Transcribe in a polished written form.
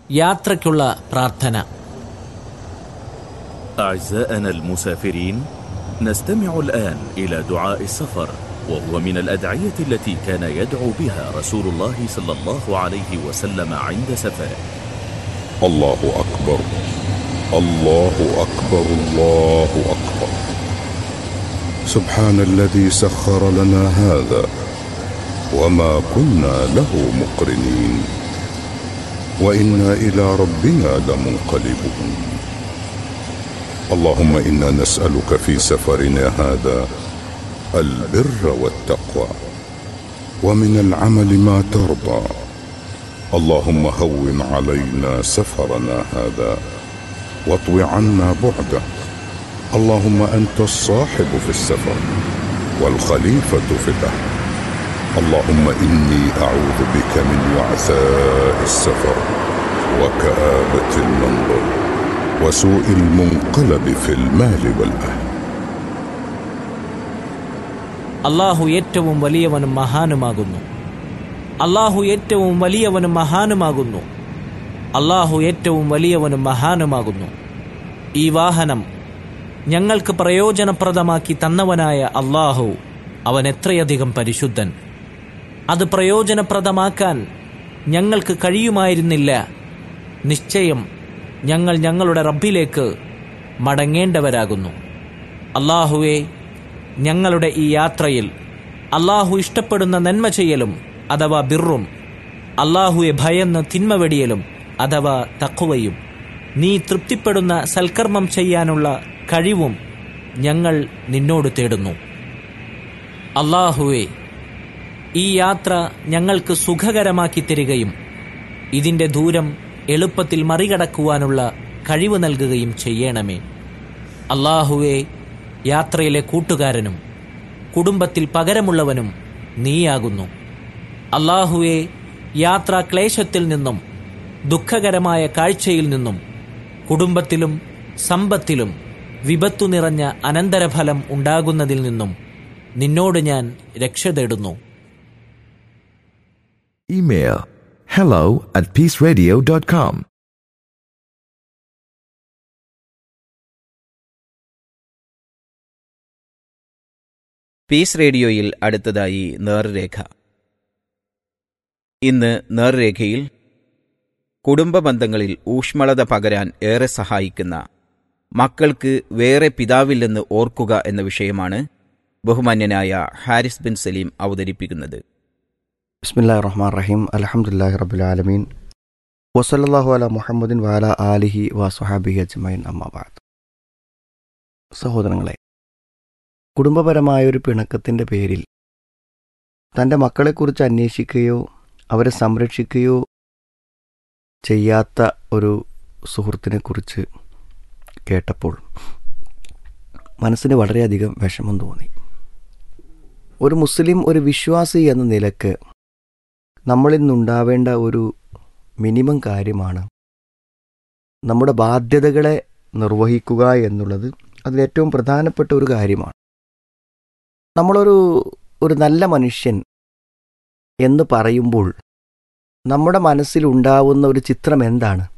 യാത്രയ്ക്കുള്ള പ്രാർത്ഥന. أعزائنا المسافرين، نستمع الآن إلى دعاء السفر، وهو من الأدعية التي كان يدعو بها رسول الله صلى الله عليه وسلم عند سفره. الله أكبر، الله أكبر، الله أكبر. سبحان الذي سخر لنا هذا وما كنا له مقرنين وإنا إلى ربنا لمنقلبون. اللهم إنا نسألك في سفرنا هذا البر والتقوى ومن العمل ما ترضى. اللهم هون علينا سفرنا هذا واطوِ عنا بعده. اللهم أنت الصاحب في السفر والخليفة في الأهل. اللهم إني أعوذ بك من وعثاء السفر وكآبة المنظر وسوء المنقلب في المال والأهل. അല്ലാഹു ഏറ്റവും വലിയവനും മഹാനുമാകുന്നു. അല്ലാഹു ഏറ്റവും വലിയവനും മഹാനുമാകുന്നു. അല്ലാഹു ഏറ്റവും വലിയവനും മഹാനുമാകുന്നു. ഈ വാഹനം ഞങ്ങൾക്ക് പ്രയോജനപ്രദമാക്കി തന്നവനായ അല്ലാഹു, അവൻ എത്രയധികം പരിശുദ്ധൻ. അത് പ്രയോജനപ്രദമാക്കാൻ ഞങ്ങൾക്ക് കഴിയുമായിരുന്നില്ല. നിശ്ചയം ഞങ്ങൾ ഞങ്ങളുടെ റബ്ബിലേക്ക് മടങ്ങേണ്ടവരാകുന്നു. അല്ലാഹുവേ, ഞങ്ങളുടെ ഈ യാത്രയിൽ അല്ലാഹു ഇഷ്ടപ്പെടുന്ന നന്മ ചെയ്യലും അഥവാ ബിറും, അല്ലാഹുവെ ഭയന്ന് തിന്മ വെടിയലും അഥവാ തഖ്വയും, നീ തൃപ്തിപ്പെടുന്ന സൽക്കർമ്മം ചെയ്യാനുള്ള കഴിവും ഞങ്ങൾ നിന്നോട് തേടുന്നു. അല്ലാഹുവേ, ഈ യാത്ര ഞങ്ങൾക്ക് സുഖകരമാക്കി തരികയും ഇതിൻ്റെ ദൂരം എളുപ്പത്തിൽ മറികടക്കുവാനുള്ള കഴിവ് നൽകുകയും ചെയ്യണമേ. അല്ലാഹുവേ, യാത്രയിലെ കൂട്ടുകാരനും കുടുംബത്തിൽ പകരമുള്ളവനും നീയാകുന്നു. അല്ലാഹുവേ, യാത്രാക്ലേശത്തിൽ നിന്നും ദുഃഖകരമായ കാഴ്ചയിൽ നിന്നും കുടുംബത്തിലും സമ്പത്തിലും വിപത്തു നിറഞ്ഞ അനന്തരഫലം ഉണ്ടാകുന്നതിൽ നിന്നും നിന്നോട് ഞാൻ രക്ഷ തേടുന്നു. Email hello@peaceradio.com. പീസ് റേഡിയോയിൽ അടുത്തതായി നേർരേഖ. ഇന്ന് നേർരേഖയിൽ കുടുംബ ബന്ധങ്ങളിൽ ഊഷ്മളത പകരാൻ ഏറെ സഹായിക്കുന്ന മക്കൾക്ക് വേറെ പിതാവില്ലെന്ന് ഓർക്കുക എന്ന വിഷയമാണ് ബഹുമാന്യനായ ഹാരിസ് ബിൻ സലീം അവതരിപ്പിക്കുന്നത്. ബിസ്മില്ലാഹിർ റഹ്മാനിർ റഹീം. അൽഹംദുലില്ലാഹി റബ്ബിൽ ആലമീൻ വസല്ലല്ലാഹു അലാ മുഹമ്മദിൻ വഅലാ ആലിഹി വസ്വഹബിഹി അജ്മഈൻ. അമ്മാ ബഅദ്. സഹോദരങ്ങളെ, കുടുംബപരമായൊരു പിണക്കത്തിൻ്റെ പേരിൽ തൻ്റെ മക്കളെക്കുറിച്ച് അന്വേഷിക്കുകയോ അവരെ സംരക്ഷിക്കുകയോ ചെയ്യാത്ത ഒരു സുഹൃത്തിനെക്കുറിച്ച് കേട്ടപ്പോൾ മനസ്സിന് വളരെയധികം വിഷമം തോന്നി. ഒരു മുസ്ലിം, ഒരു വിശ്വാസി എന്ന നിലക്ക് നമ്മളിൽ നിന്നുണ്ടാവേണ്ട ഒരു മിനിമം കാര്യമാണ് നമ്മുടെ ബാധ്യതകളെ നിർവഹിക്കുക എന്നുള്ളത്. അതിലേറ്റവും പ്രധാനപ്പെട്ട ഒരു കാര്യമാണ്. നമ്മളൊരു നല്ല മനുഷ്യൻ എന്ന് പറയുമ്പോൾ നമ്മുടെ മനസ്സിലുണ്ടാവുന്ന ഒരു ചിത്രം എന്താണ്?